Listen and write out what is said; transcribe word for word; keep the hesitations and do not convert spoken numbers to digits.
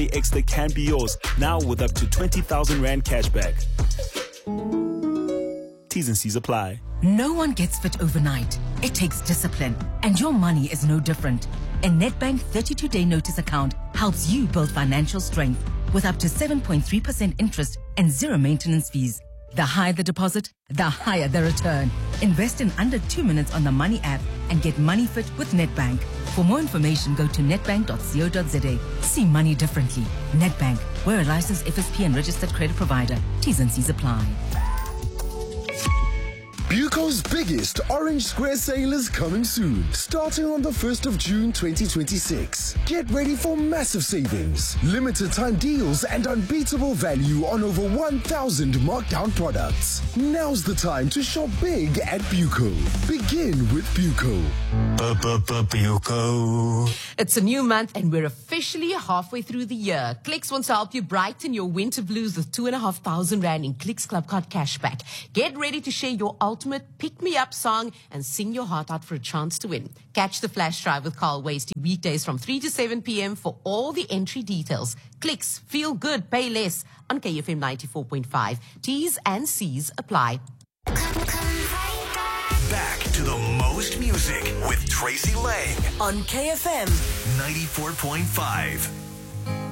Pay Extra can be yours, now with up to twenty thousand Rand cashback. T's and C's apply. No one gets fit overnight. It takes discipline, and your money is no different. A Nedbank thirty-two day notice account helps you build financial strength with up to seven point three percent interest and zero maintenance fees. The higher the deposit, the higher the return. Invest in under two minutes on the Money app and get money fit with Nedbank. For more information, go to nedbank dot co dot za. See money differently. Nedbank, we're a licensed F S P and registered credit provider. T's and C's apply. Buco's biggest Orange Square sale is coming soon, starting on the first of June twenty twenty-six. Get ready for massive savings, limited time deals, and unbeatable value on over one thousand markdown products. Now's the time to shop big at Buco. Begin with Buco. Buco. It's a new month and we're officially halfway through the year. Clicks wants to help you brighten your winter blues with two and a half thousand Rand in Clicks Club Card cashback. Get ready to share your ultimate pick-me-up song and sing your heart out for a chance to win. Catch the flash drive with Carl Wasty weekdays from three to seven p.m. for all the entry details. Clicks, feel good, pay less on K F M ninety-four point five. T's and C's apply. Back to the most music with Tracy Lang on K F M ninety-four point five.